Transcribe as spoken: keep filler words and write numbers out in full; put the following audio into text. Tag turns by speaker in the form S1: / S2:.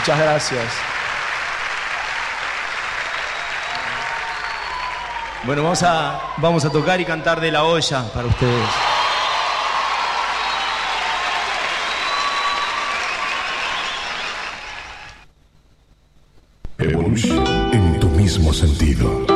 S1: Muchas gracias. Bueno, vamos a, vamos a tocar y cantar De la Olla para ustedes.
S2: Evolution en tu mismo sentido.